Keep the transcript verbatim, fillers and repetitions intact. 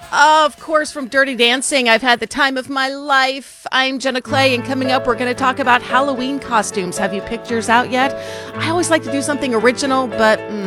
Of course, from Dirty Dancing, I've had the time of my life. I'm Jenna Clay, and coming up, we're going to talk about Halloween costumes. Have you picked yours out yet? I always like to do something original, but mm,